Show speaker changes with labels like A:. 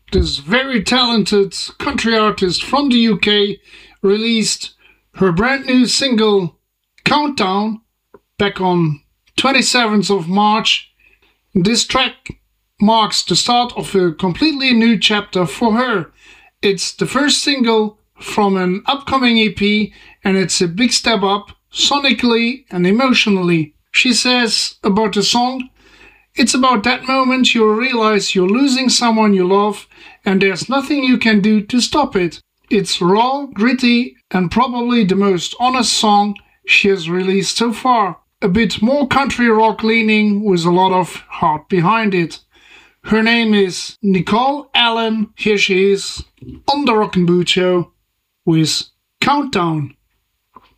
A: this very talented country artist from the UK, released her brand new single Countdown back on 27th of March. This track marks the start of a completely new chapter for her. It's the first single from an upcoming EP, and it's a big step up sonically and emotionally. She says about the song, "It's about that moment you realize you're losing someone you love and there's nothing you can do to stop it." It's raw, gritty, and probably the most honest song she has released so far. A bit more country rock leaning with a lot of heart behind it. Her name is Nicole Allen. Here she is on the Rock and Boot Show with Countdown.